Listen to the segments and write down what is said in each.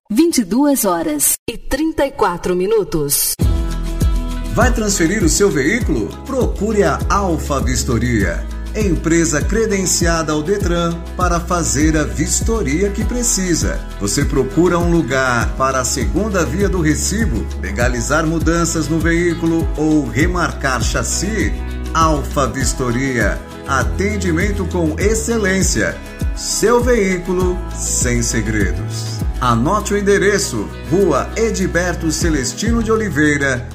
22h34. Vai transferir o seu veículo? Procure a Alfa Vistoria, empresa credenciada ao Detran para fazer a vistoria que precisa. Você procura um lugar para a segunda via do recibo, legalizar mudanças no veículo ou remarcar chassi? Alfa Vistoria, atendimento com excelência. Seu veículo sem segredos. Anote o endereço: Rua Edilberto Celestino de Oliveira,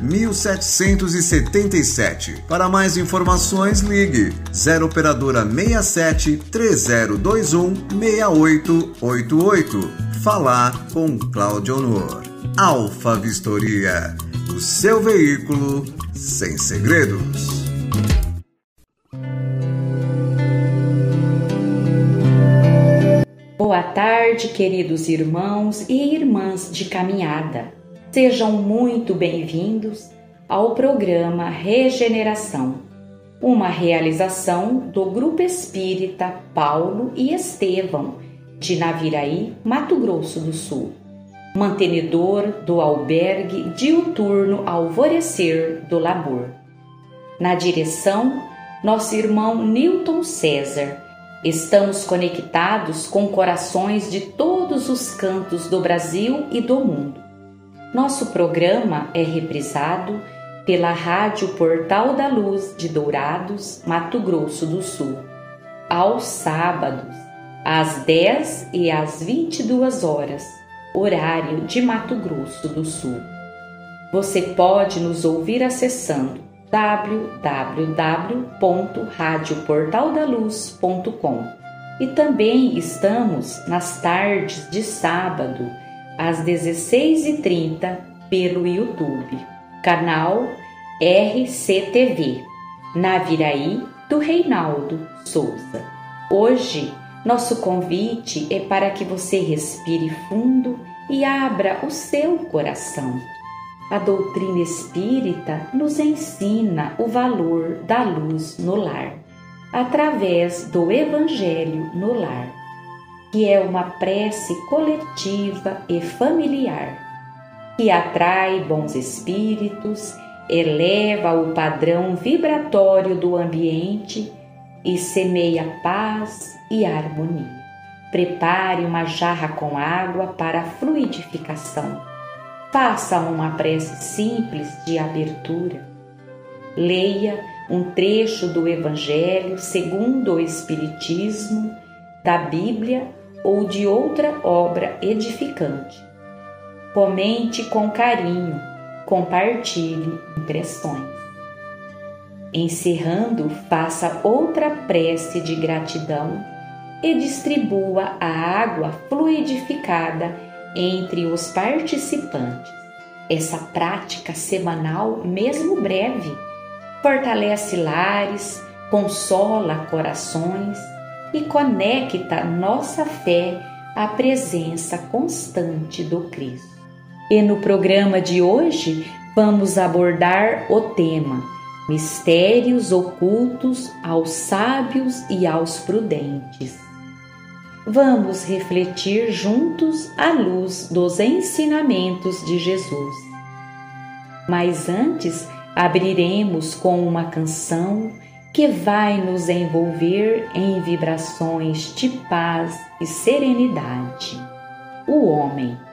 1777. Para mais informações, ligue 0 operadora 67 3021 6888. Falar com Cláudio Honor. Alfa Vistoria, o seu veículo sem segredos. Boa tarde, queridos irmãos e irmãs de caminhada. Sejam muito bem-vindos ao programa Regeneração, uma realização do Grupo Espírita Paulo e Estevão, de Naviraí, Mato Grosso do Sul, mantenedor do albergue diuturno Alvorecer do Labor. Na direção, nosso irmão Newton César. Estamos conectados com corações de todos os cantos do Brasil e do mundo. Nosso programa é reprisado pela Rádio Portal da Luz de Dourados, Mato Grosso do Sul, aos sábados, às 10 e às 22 horas, horário de Mato Grosso do Sul. Você pode nos ouvir acessando www.radioportaldaluz.com e também estamos nas tardes de sábado às 16h30 pelo YouTube, canal RCTV, Naviraí do Reinaldo Souza. Hoje, nosso convite é para que você respire fundo e abra o seu coração. A doutrina espírita nos ensina o valor da luz no lar, através do Evangelho no Lar, que é uma prece coletiva e familiar, que atrai bons espíritos, eleva o padrão vibratório do ambiente e semeia paz e harmonia. Prepare uma jarra com água para a fluidificação. Faça uma prece simples de abertura. Leia um trecho do Evangelho segundo o Espiritismo, da Bíblia ou de outra obra edificante. Comente com carinho, compartilhe impressões. Encerrando, faça outra prece de gratidão e distribua a água fluidificada entre os participantes. Essa prática semanal, mesmo breve, fortalece lares, consola corações e conecta nossa fé à presença constante do Cristo. E no programa de hoje vamos abordar o tema Mistérios ocultos aos sábios e aos prudentes. Vamos refletir juntos à luz dos ensinamentos de Jesus. Mas antes, abriremos com uma canção que vai nos envolver em vibrações de paz e serenidade. O homem.